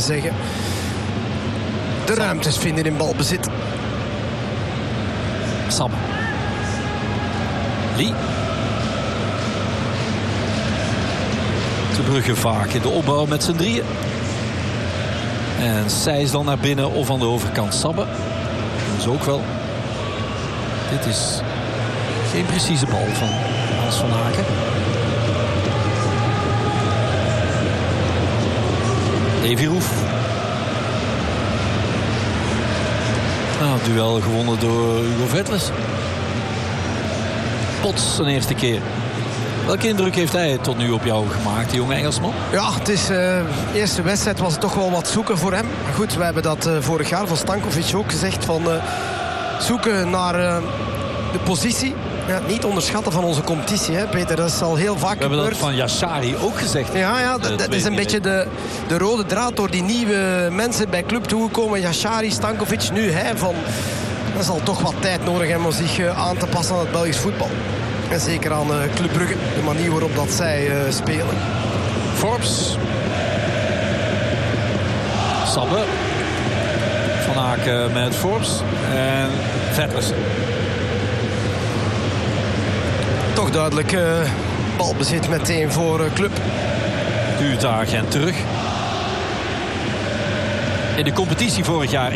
zeggen. De ruimtes vinden in balbezit. Sabbe. Lee. De Brugge vaak in de opbouw met z'n drieën. En Sijs dan naar binnen of aan de overkant Sabbe. Dat is ook wel. Dit is geen precieze bal van Hans van Aken. Davy Roef. Nou, duel gewonnen door Hugo Vetless. Pots zijn eerste keer. Welke indruk heeft hij tot nu op jou gemaakt, die jonge Engelsman? Ja, het is de eerste wedstrijd was het toch wel wat zoeken voor hem. Maar goed, we hebben dat vorig jaar van Stankovic ook gezegd. Van zoeken naar de positie. Ja, niet onderschatten van onze competitie, hè, Peter. Dat is al heel vaak gebeurd. We hebben dat van Yashari ook gezegd. Ja, dat is een beetje de rode draad door die nieuwe mensen bij club toegekomen. Yashari, Stankovic, nu hij. Dat is al toch wat tijd nodig hebben om zich aan te passen aan het Belgisch voetbal. En zeker aan Club Brugge, de manier waarop dat zij spelen. Forbes. Sabbe. Van Aken met Forbes. En Vetless. Toch duidelijk balbezit meteen voor Club. Duurt de agent terug. In de competitie vorig jaar 1-1.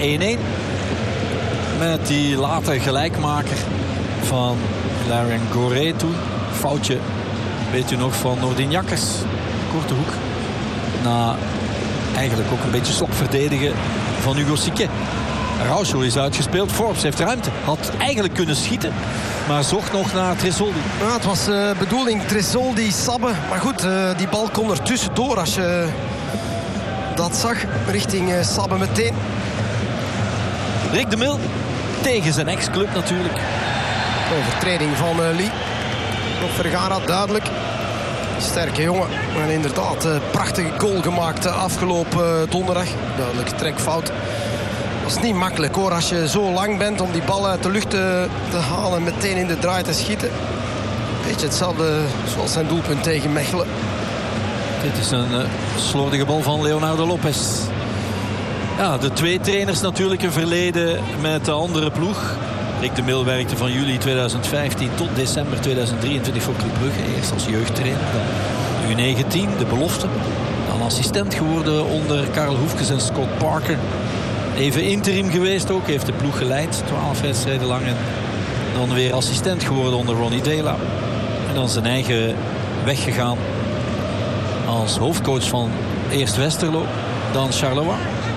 Met die late gelijkmaker van Laren Goré toen. Foutje, weet u nog, van Noordin Jakkers. Korte hoek. Na eigenlijk ook een beetje slokverdedigen van Hugo Siquet. Raucho is uitgespeeld. Forbes heeft ruimte. Had eigenlijk kunnen schieten. Maar zocht nog naar Tresoldi. Ja, het was bedoeling Tresoldi, Sabbe. Maar goed, die bal kon er tussendoor als je dat zag. Richting Sabbe meteen. Rick de Mil. Tegen zijn ex-club natuurlijk. Overtreding van Lee. Op Vergara, duidelijk. Sterke jongen. En inderdaad, prachtige goal gemaakt afgelopen donderdag. Duidelijk trekfout. Dat is niet makkelijk hoor, als je zo lang bent om die bal uit de lucht te halen en meteen in de draai te schieten. Beetje hetzelfde zoals zijn doelpunt tegen Mechelen. Dit is een slordige bal van Leonardo Lopez. Ja, de twee trainers natuurlijk een verleden met de andere ploeg. Rick de Mil werkte van juli 2015 tot december 2023 voor Club Brugge. Eerst als jeugdtrainer, dan U19, de belofte. Dan assistent geworden onder Karel Hoefkes en Scott Parker. Even interim geweest ook, heeft de ploeg geleid, 12 wedstrijden lang. En dan weer assistent geworden onder Ronnie Dela. En dan zijn eigen weg gegaan als hoofdcoach van eerst Westerlo, dan Charleroi.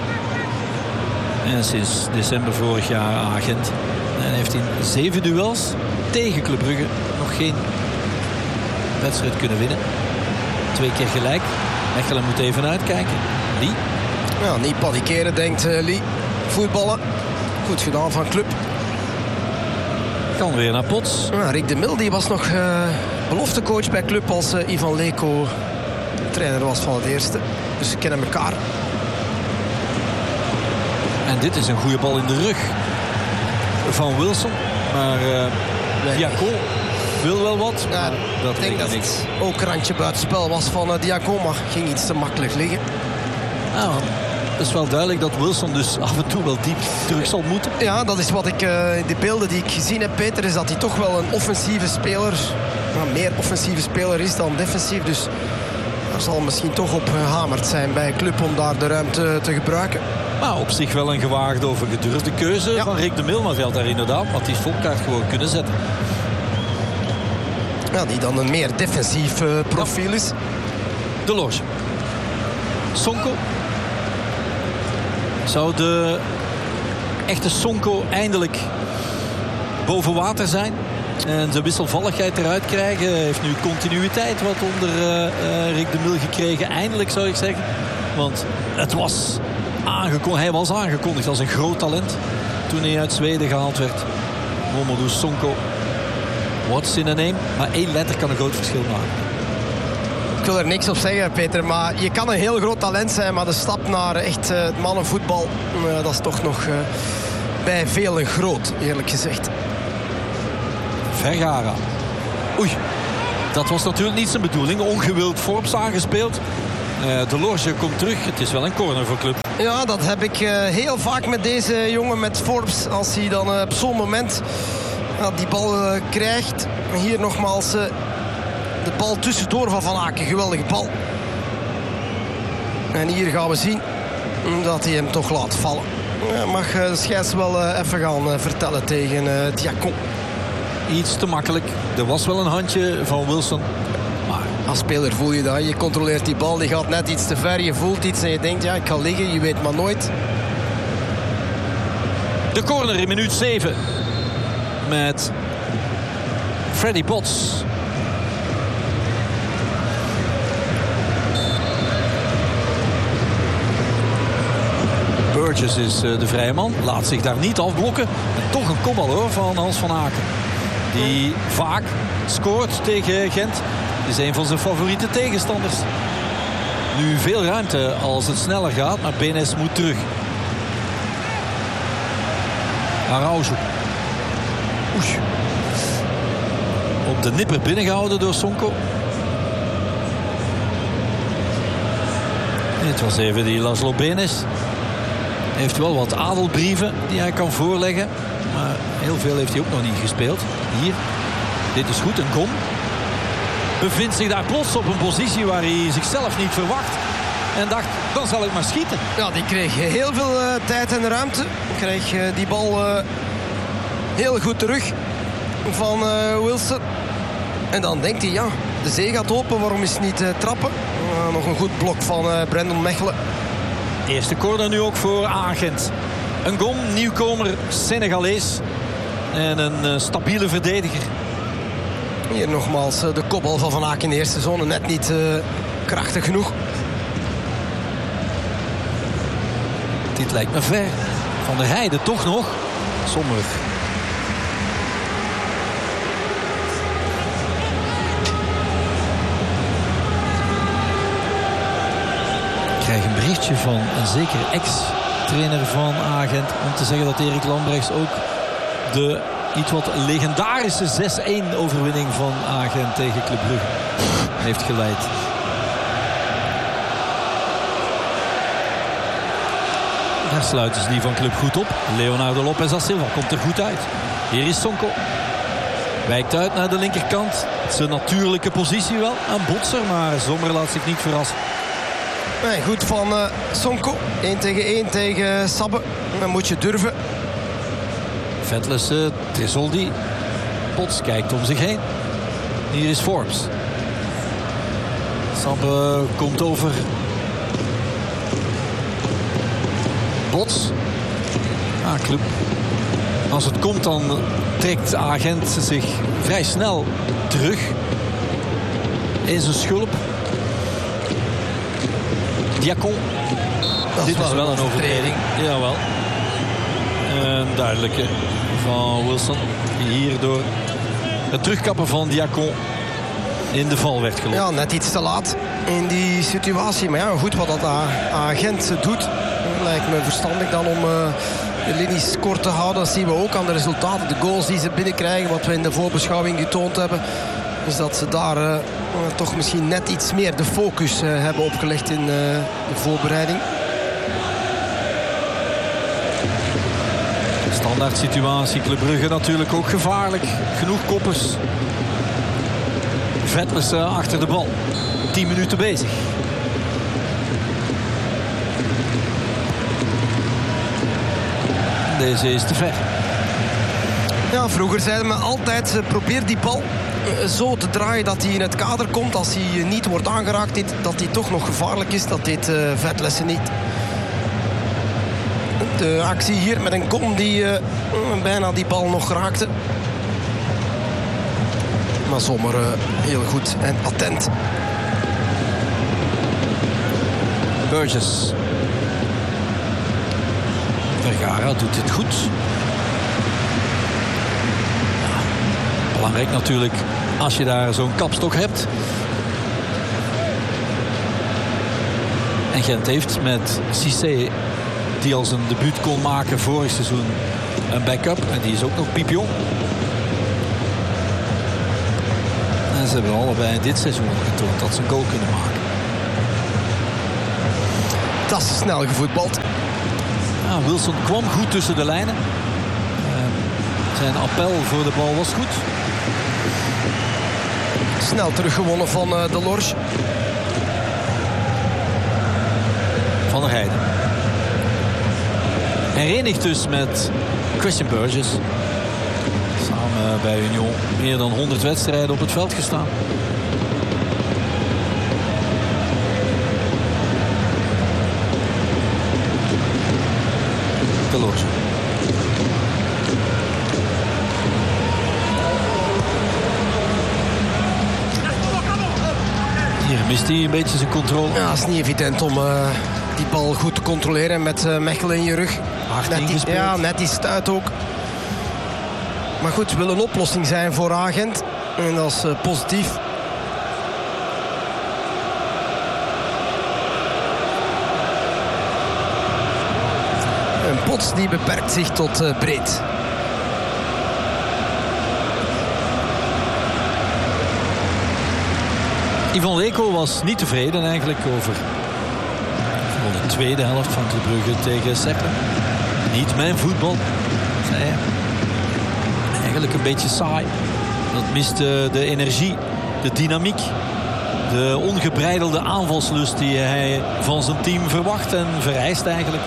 En sinds december vorig jaar agent. En heeft in 7 duels tegen Club Brugge nog geen wedstrijd kunnen winnen. 2 keer gelijk. Mechelen moet even uitkijken. Lee. Ja, niet panikeren, denkt Lee. Voetballen. Goed gedaan van Club. Kan weer naar Pots. Ja, Rick de Mil die was nog beloftecoach bij Club als Ivan Leko trainer was van het eerste. Dus ze kennen elkaar. En dit is een goede bal in de rug van Wilson. Maar Diacon wil wel wat. Ja, dat ik denk dat niks. het ook randje buitenspel was van Diacon, maar ging iets te makkelijk liggen. Nou, het is wel duidelijk dat Wilson dus af en toe wel diep terug zal moeten. Ja, dat is wat ik in de beelden die ik gezien heb, Peter, is dat hij toch wel een offensieve speler, meer offensieve speler is dan defensief. Dus daar zal misschien toch op gehamerd zijn bij Club om daar de ruimte te gebruiken. Maar op zich wel een gewaagde of een gedurfde keuze van Rick de Mil. Maar veld daar inderdaad Matthijs Volkaart gewoon kunnen zetten. Ja, die dan een meer defensief profiel is. De Loge. Sonko. Zou de echte Sonko eindelijk boven water zijn? En zijn wisselvalligheid eruit krijgen. Hij heeft nu continuïteit wat onder Rick de Mil gekregen. Eindelijk zou ik zeggen. Want het was hij was aangekondigd als een groot talent toen hij uit Zweden gehaald werd. Mamadou Sonko. What's in a name? Maar 1 letter kan een groot verschil maken. Ik wil er niks op zeggen, Peter, maar je kan een heel groot talent zijn, maar de stap naar echt het mannenvoetbal, dat is toch nog bij velen groot, eerlijk gezegd. Vergara. Oei, dat was natuurlijk niet zijn bedoeling. Ongewild Forbes aangespeeld. De Loge komt terug. Het is wel een corner voor club. Ja, dat heb ik heel vaak met deze jongen, met Forbes. Als hij dan op zo'n moment die bal krijgt. Hier nogmaals de bal tussendoor van Van Aken. Geweldige bal. En hier gaan we zien dat hij hem toch laat vallen. Mag de scheids wel even gaan vertellen tegen Diacon. Iets te makkelijk. Er was wel een handje van Wilson. Maar als speler voel je dat. Je controleert die bal, die gaat net iets te ver. Je voelt iets en je denkt, ja, ik ga liggen. Je weet maar nooit. De corner in minuut 7. Met Freddy Potts. Burgess is de vrije man. Laat zich daar niet afblokken. En toch een kopbal hoor van Hans van Aken. Die vaak scoort tegen Gent. Is een van zijn favoriete tegenstanders. Nu veel ruimte als het sneller gaat. Maar Benes moet terug. Araujo. Oei. Op de nipper binnengehouden door Sonko. Het was even die Laszlo Benes. Heeft wel wat adelbrieven die hij kan voorleggen. Maar heel veel heeft hij ook nog niet gespeeld. Hier, dit is goed, een gom. Bevindt zich daar plots op een positie waar hij zichzelf niet verwacht. En dacht, dan zal ik maar schieten. Ja, die kreeg heel veel tijd en ruimte. Kreeg die bal heel goed terug van Wilson. En dan denkt hij, ja, de zee gaat open, waarom is het niet trappen? Nog een goed blok van Brandon Mechelen. Eerste corner nu ook voor Agent. Een gom, nieuwkomer, Senegalees. En een stabiele verdediger. Hier nogmaals de kopbal van Van Aken in de eerste zone. Net niet krachtig genoeg. Dit lijkt me ver. Van der Heijden toch nog. Somber. Ik krijg een berichtje van een zeker ex-trainer van Agent om te zeggen dat Erik Lambrechts ook de iets wat legendarische 6-1 overwinning van Agent tegen Club Brugge heeft geleid. Daar sluiten ze die van Club goed op. Leonardo Lopez da Silva komt er goed uit. Hier is Sonko. Wijkt uit naar de linkerkant. Zijn natuurlijke positie wel aan Botser, maar Sommer laat zich niet verrassen. Nee, goed van Sonko. 1 tegen 1 tegen Sabbe. Dan moet je durven. Vetles, Tresoldi. Potts kijkt om zich heen. Hier is Forbes. Sabbe komt over. Potts. Club. Als het komt dan trekt Agent zich vrij snel terug. In zijn schulp. Diacon. Dit is wel een overtreding. Jawel. Een duidelijke van Wilson. Die hier door het terugkappen van Diacon in de val werd gelopen. Ja, net iets te laat in die situatie. Maar ja, goed wat dat Agent doet. Lijkt me verstandig dan om de linies kort te houden. Dat zien we ook aan de resultaten. De goals die ze binnenkrijgen. Wat we in de voorbeschouwing getoond hebben. Is dat ze daar toch misschien net iets meer de focus hebben opgelegd in de voorbereiding. Standaard situatie. Club Brugge natuurlijk ook gevaarlijk. Genoeg koppers. Vetles achter de bal. 10 minuten bezig. Deze is te ver. Ja, vroeger zeiden we altijd, probeer die bal zo te draaien dat hij in het kader komt. Als hij niet wordt aangeraakt, dat hij toch nog gevaarlijk is. Dat deed Vetlessen niet. De actie hier met een kom die bijna die bal nog raakte. Maar Sommer heel goed en attent. Burgess. Vergara doet het goed. Ja, belangrijk natuurlijk als je daar zo'n kapstok hebt. En Gent heeft met Cissé, die al zijn debuut kon maken vorig seizoen, een backup. En die is ook nog piepjong. En ze hebben allebei dit seizoen getoond dat ze een goal kunnen maken. Dat is snel gevoetbald. Ja, Wilson kwam goed tussen de lijnen. Zijn appel voor de bal was goed. Snel teruggewonnen van De Lorge. Van der Heijden. Herenigd dus met Christian Burgess. Samen bij Union meer dan 100 wedstrijden op het veld gestaan. De Lorge. Hier mist hij een beetje zijn controle. Ja, het is niet evident om die bal goed te controleren met Mechelen in je rug. Net die stuit ook. Maar goed, het wil een oplossing zijn voor Agent. En dat is positief. Een Pots die beperkt zich tot breed. Ivan Leko was niet tevreden eigenlijk over de tweede helft van Club Brugge tegen Cercle. Niet mijn voetbal, zei hij. Eigenlijk een beetje saai. Dat miste de energie, de dynamiek, de ongebreidelde aanvalslust die hij van zijn team verwacht en vereist eigenlijk.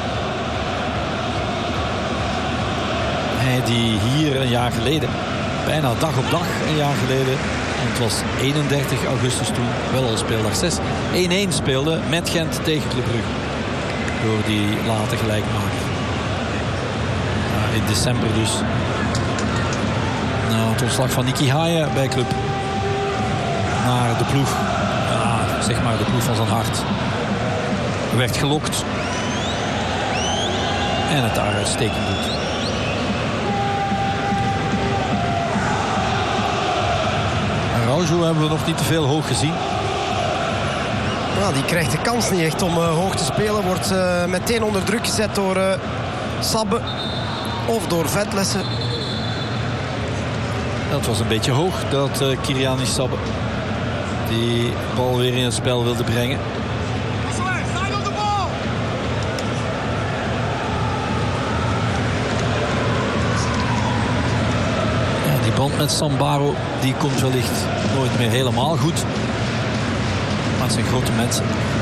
Hij die hier een jaar geleden, bijna dag op dag een jaar geleden, en het was 31 augustus toen, wel al speeldag 6, 1-1 speelde met Gent tegen Club Brugge. Door die later gelijkmaker. In december dus. Nou, het ontslag van Nicky Haaien bij Club. Naar de ploeg. Ja, zeg maar de ploeg van zijn hart. Werd gelokt. En het daar uitstekend doet. Araujo hebben we nog niet te veel hoog gezien. Nou, die krijgt de kans niet echt om hoog te spelen. Wordt meteen onder druk gezet door Sabbe. Of door Vetlessen. Dat was een beetje hoog dat Kyriani Sabbe die bal weer in het spel wilde brengen. Ja, die band met Sambaro die komt wellicht nooit meer helemaal goed. Maar het zijn grote mensen.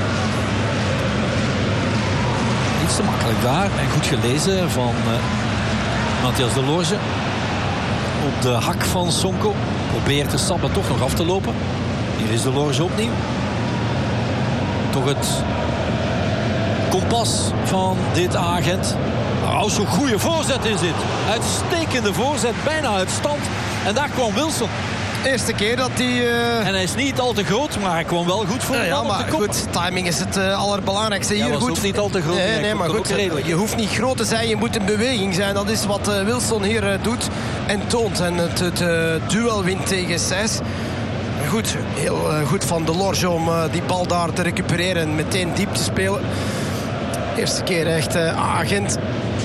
Iets te makkelijk daar en goed gelezen van Matthias de Lorge. Op de hak van Sonko. Probeert de Sabbe toch nog af te lopen. Hier is de Lorge opnieuw. Toch het kompas van dit Agent. Waar ook zo'n goede voorzet in zit. Uitstekende voorzet, bijna uit stand. En daar kwam Wilson. Eerste keer dat hij... En hij is niet al te groot, maar hij kwam wel goed voor de bal op de kop. Goed, timing is het allerbelangrijkste. Hier was goed. Ook niet al te groot. Nee, maar goed. Je hoeft niet groot te zijn, je moet in beweging zijn. Dat is wat Wilson hier doet en toont. En het duel wint tegen Sijs. Goed, heel goed van de Lorge om die bal daar te recupereren en meteen diep te spelen. Eerste keer echt Agent.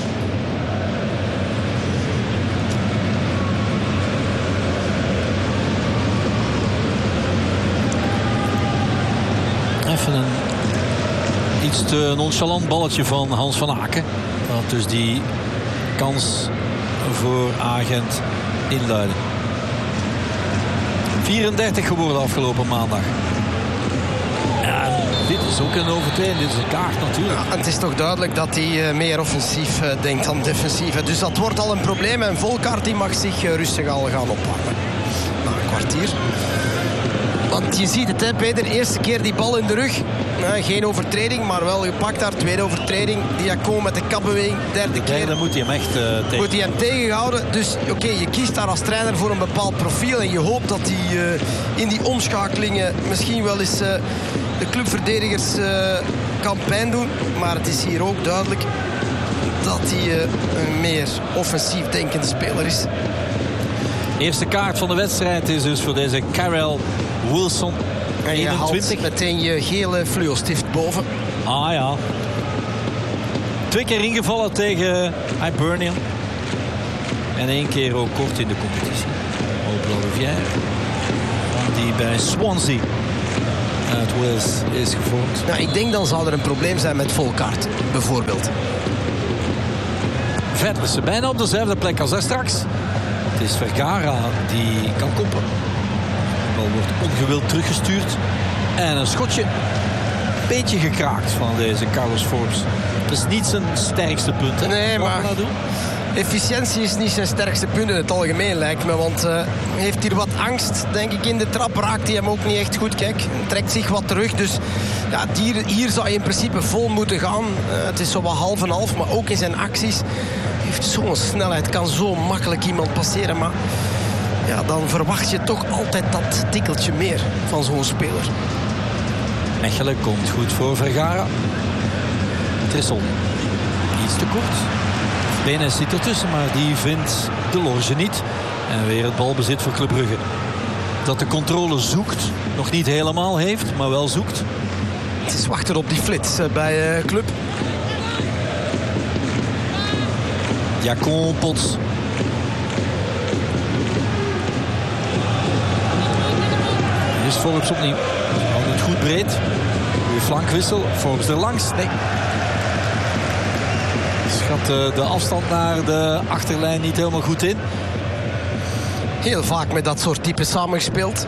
Even een iets te nonchalant balletje van Hans van Aken. Dat dus die kans voor Agent inluiden. 34 geworden afgelopen maandag. Ja, dit is ook een overtreding. Dit is een kaart natuurlijk. Ja, het is toch duidelijk dat hij meer offensief denkt dan defensief. Dus dat wordt al een probleem. En Volkaart die mag zich rustig al gaan opwarmen. Na een kwartier. Want je ziet het, hè, Peter. Eerste keer die bal in de rug. Geen overtreding, maar wel gepakt daar. Tweede overtreding. Diacon met de kapbeweging. Derde keer. Ja, dan moet hij hem echt tegen. Moet hij hem tegenhouden. Dus oké, je kiest daar als trainer voor een bepaald profiel. En je hoopt dat hij in die omschakelingen misschien wel eens de clubverdedigers kan pijn doen. Maar het is hier ook duidelijk dat hij een meer offensief denkende speler is. Eerste kaart van de wedstrijd is dus voor deze Kyrell Wilson. En je haalt meteen je gele fluostift boven. Ah ja. 2 keer ingevallen tegen Hibernian. En 1 keer ook kort in de competitie. Op Larivière. Die bij Swansea uit Wales is gevormd. Nou, ik denk dan zou er een probleem zijn met Volkart, bijvoorbeeld. Verder is ze bijna op dezelfde plek als daar straks. Het is Vergara die kan koppen. De bal wordt ongewild teruggestuurd. En een schotje. Beetje gekraakt van deze Carlos Forbes. Dat is niet zijn sterkste punt. Hè? Nee, wat maar we nou doen? efficiëntie is niet zijn sterkste punt in het algemeen, lijkt me. Want heeft hier wat angst, denk ik, in de trap. Raakt hij hem ook niet echt goed. Kijk, trekt zich wat terug. Dus ja, hier zou je in principe vol moeten gaan. Het is zo wat half en half, maar ook in zijn acties. Heeft zo'n snelheid, kan zo makkelijk iemand passeren. Maar ja, dan verwacht je toch altijd dat tikkeltje meer van zo'n speler. Mechelen komt goed voor Vergara. Trissel. Iets te kort. Benes zit ertussen, maar die vindt de loge niet. En weer het balbezit voor Club Brugge. Dat de controle zoekt. Nog niet helemaal heeft, maar wel zoekt. Het is wachten op die flits bij Club. Jacon Pots. Hier is Forbes opnieuw. Houdt het goed breed. Goeie flankwissel. Forbes er langs. Nee. Schat de afstand naar de achterlijn niet helemaal goed in. Heel vaak met dat soort typen samengespeeld.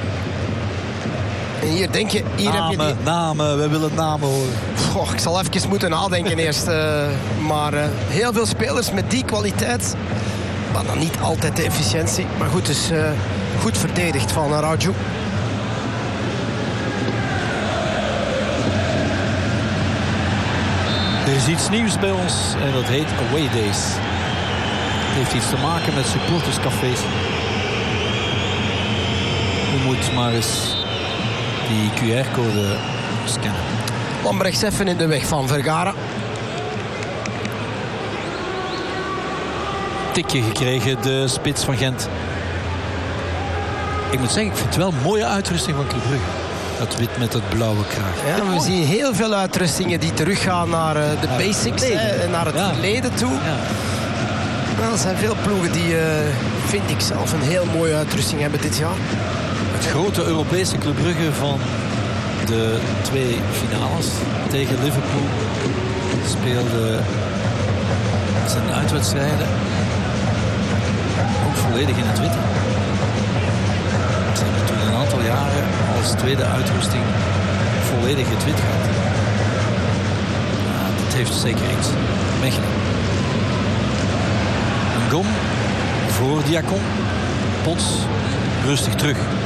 En hier denk je... Hier namen, heb je die... namen. We willen namen horen. Goh, ik zal even moeten nadenken eerst. Maar heel veel spelers met die kwaliteit. Maar dan niet altijd de efficiëntie. Maar goed, dus goed verdedigd van Raju. Er is iets nieuws bij ons en dat heet Away Days. Het heeft iets te maken met supporterscafés. U moet maar eens die QR-code scannen. Lambrechts even in de weg van Vergara. Tikje gekregen, de spits van Gent. Ik moet zeggen, ik vind het wel een mooie uitrusting van Club Brugge. Dat wit met het blauwe kraag. Ja, we zien heel veel uitrustingen die teruggaan naar de basics. Naar het verleden toe. Ja. Nou, er zijn veel ploegen die, vind ik zelf, een heel mooie uitrusting hebben dit jaar. Het grote Europese Club Brugge van de 2 finales tegen Liverpool speelde zijn uitwedstrijden ook volledig in het wit. Ze hebben toen een aantal jaren als tweede uitrusting volledig het wit gehad. Dat heeft zeker iets. Mechelen. Een gom voor Diacon. Pots rustig terug.